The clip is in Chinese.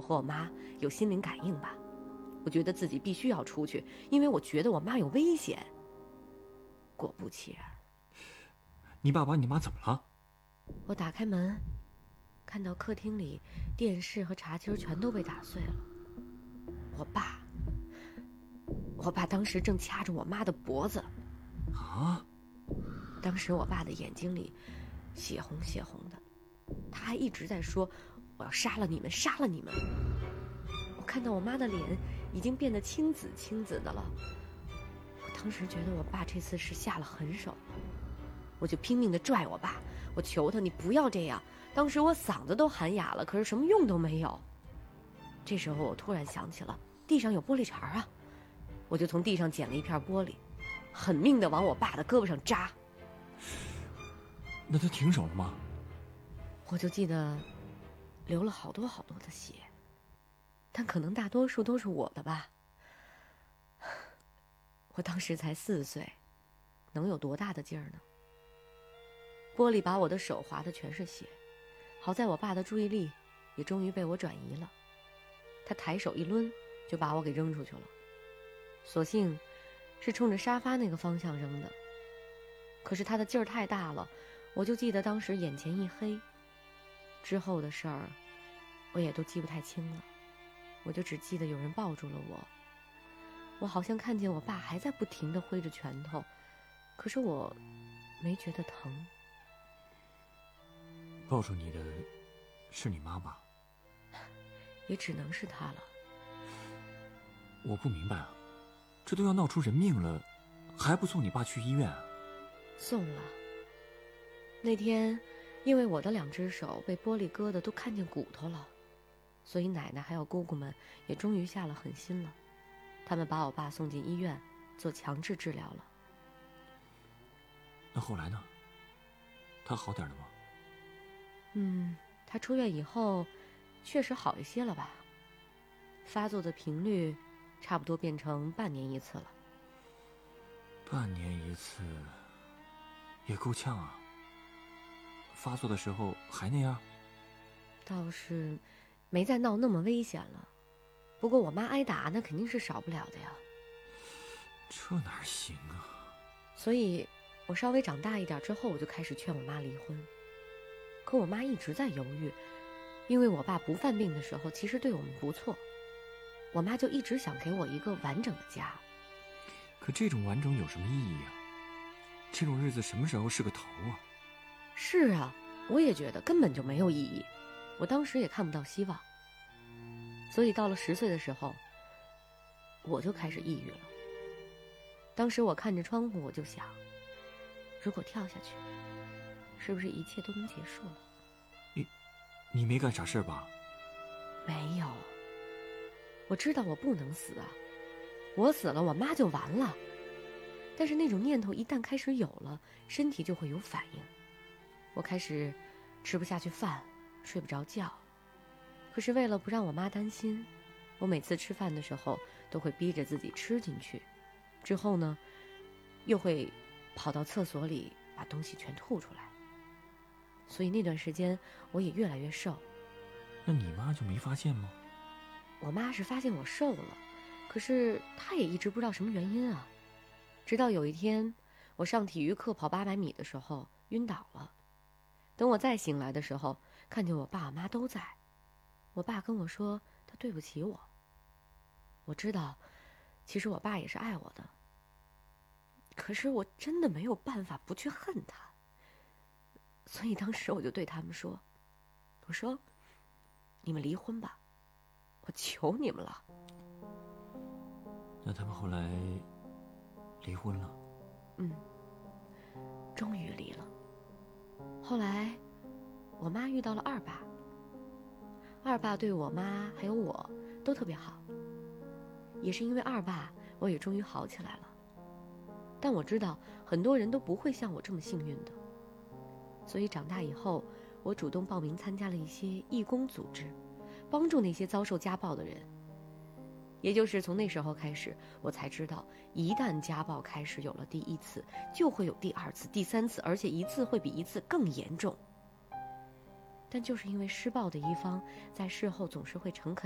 和我妈有心灵感应吧，我觉得自己必须要出去，因为我觉得我妈有危险。果不其然， 你爸把你妈怎么了？ 我打开门，看到客厅里电视和茶几全都被打碎了。我爸当时正掐着我妈的脖子。 啊！ 当时我爸的眼睛里血红血红的，他还一直在说：“我要杀了你们，杀了你们！”我看到我妈的脸已经变得青紫青紫的了，我当时觉得我爸这次是下了狠手，我就拼命地拽我爸，我求他：“你不要这样！”当时我嗓子都喊哑了，可是什么用都没有。这时候我突然想起了地上有玻璃碴啊，我就从地上捡了一片玻璃，狠命地往我爸的胳膊上扎。 那他停手了吗？ 我就记得流了好多好多的血，但可能大多数都是我的吧。我当时才4岁，能有多大的劲儿呢？玻璃把我的手划得全是血，好在我爸的注意力也终于被我转移了，他抬手一抡就把我给扔出去了，所幸是冲着沙发那个方向扔的。可是他的劲儿太大了，我就记得当时眼前一黑，之后的事儿我也都记不太清了，我就只记得有人抱住了我好像看见我爸还在不停地挥着拳头，可是我没觉得疼。 抱住你的是你妈吧？ 也只能是他了。 我不明白啊，这都要闹出人命了，还不送你爸去医院啊？ 送了。那天因为我的2只手被玻璃割得都看见骨头了，所以奶奶还有姑姑们也终于下了狠心了，他们把我爸送进医院做强制治疗了。 那后来呢？他好点了吗？ 他出院以后确实好一些了吧，发作的频率差不多变成半年一次了。 半年一次也够呛啊。发作的时候还那样？ 倒是没再闹那么危险了，不过我妈挨打那肯定是少不了的呀。 这哪行啊？ 所以我稍微长大一点之后，我就开始劝我妈离婚。可我妈一直在犹豫，因为我爸不犯病的时候其实对我们不错，我妈就一直想给我一个完整的家。 可这种完整有什么意义啊？这种日子什么时候是个头啊？ 是啊，我也觉得根本就没有意义，我当时也看不到希望。所以到了10岁的时候，我就开始抑郁了。当时我看着窗户，我就想，如果跳下去，是不是一切都能结束了？ 你没干傻事吧？ 没有，我知道我不能死啊，我死了我妈就完了。但是那种念头一旦开始有了，身体就会有反应。我开始吃不下去饭，睡不着觉。可是为了不让我妈担心，我每次吃饭的时候都会逼着自己吃进去，之后呢，又会跑到厕所里把东西全吐出来。所以那段时间我也越来越瘦。 那你妈就没发现吗？ 我妈是发现我瘦了，可是她也一直不知道什么原因啊。直到有一天，我上体育课跑800米的时候晕倒了。等我再醒来的时候，看见我爸我妈都在。我爸跟我说他对不起我。我知道，其实我爸也是爱我的。可是我真的没有办法不去恨他。所以当时我就对他们说，我说，你们离婚吧，我求你们了。 那他们后来离婚了？ 终于离了。后来我妈遇到了二爸，二爸对我妈还有我都特别好，也是因为二爸，我也终于好起来了。但我知道很多人都不会像我这么幸运的，所以长大以后，我主动报名参加了一些义工组织，帮助那些遭受家暴的人。也就是从那时候开始，我才知道，一旦家暴开始有了第1次，就会有第2次、第3次，而且一次会比一次更严重。但就是因为施暴的一方在事后总是会诚恳